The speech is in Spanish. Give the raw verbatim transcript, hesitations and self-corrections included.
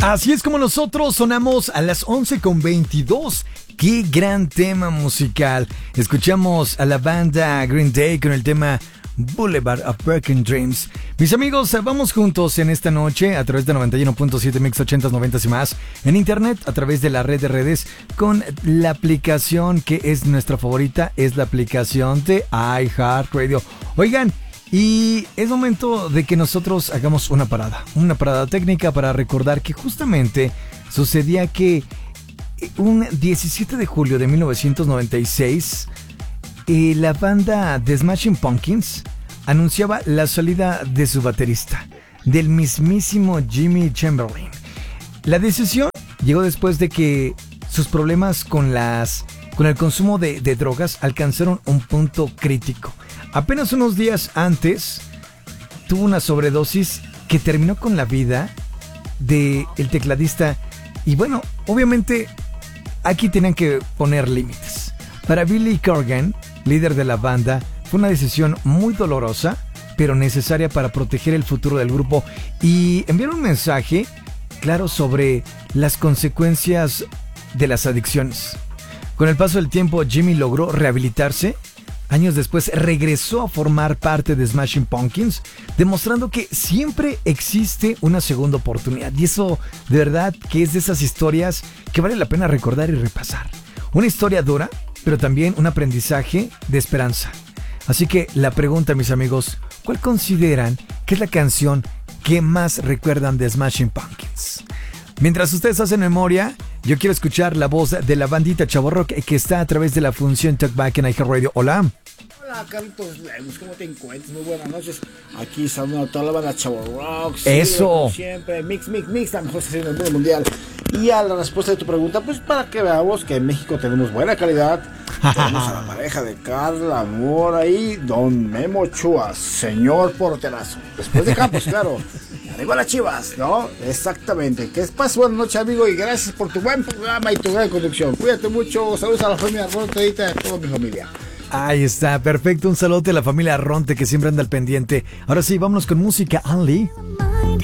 Así es como nosotros sonamos a las once con veintidós. ¡Qué gran tema musical! Escuchamos a la banda Green Day con el tema Boulevard of Broken Dreams. Mis amigos, vamos juntos en esta noche a través de noventa y uno punto siete Mix ochentas, noventas y más. En internet, a través de la red de redes, con la aplicación que es nuestra favorita, es la aplicación de iHeartRadio. Oigan, y es momento de que nosotros hagamos una parada, una parada técnica para recordar que justamente sucedía que un diecisiete de julio de mil novecientos noventa y seis, eh, la banda The Smashing Pumpkins anunciaba la salida de su baterista, del mismísimo Jimmy Chamberlin. La decisión llegó después de que sus problemas con las con el consumo de, de drogas alcanzaron un punto crítico. Apenas unos días antes tuvo una sobredosis que terminó con la vida del tecladista. Y bueno, obviamente aquí tenían que poner límites. Para Billy Corgan, líder de la banda, fue una decisión muy dolorosa, pero necesaria para proteger el futuro del grupo y enviar un mensaje claro sobre las consecuencias de las adicciones. Con el paso del tiempo, Jimmy logró rehabilitarse. Años después regresó a formar parte de Smashing Pumpkins, demostrando que siempre existe una segunda oportunidad. Y eso de verdad que es de esas historias que vale la pena recordar y repasar. Una historia dura, pero también un aprendizaje de esperanza. Así que la pregunta, mis amigos, ¿cuál consideran que es la canción que más recuerdan de Smashing Pumpkins? Mientras ustedes hacen memoria, yo quiero escuchar la voz de la bandita Chavo Rock que está a través de la función Talkback en iHeartRadio. Hola. Hola, Carlitos Lemos, ¿cómo te encuentras? Muy buenas noches. Aquí saludando a toda la banda Chavo Rock. Eso. Siempre, mix, mix, mix, la mejor sesión del mundo mundial. Y a la respuesta de tu pregunta, pues para que veamos que en México tenemos buena calidad. Tenemos a la pareja de Carla Mora y Don Memo Ochoa, señor porterazo. Después de Campos, claro. Arriba las Chivas, ¿no? Exactamente. Que pase buena noche, amigo, y gracias por tu buen programa y tu gran conducción. Cuídate mucho. Saludos a la familia Ronte y a toda mi familia. Ahí está, perfecto. Un saludo a la familia Ronte que siempre anda al pendiente. Ahora sí, vámonos con música, Anli.